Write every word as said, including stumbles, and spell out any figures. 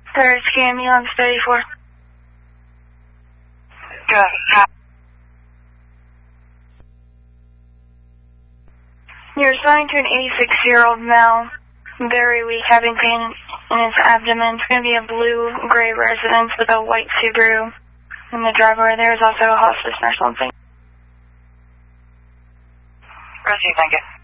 Third scan ambulance thirty-four. Good. You're assigned to an eighty-six-year-old male, very weak, having pain in his abdomen. It's going to be a blue-gray residence with a white Subaru in the driveway. There is also a hospice nurse on thing. Proceed, thank you.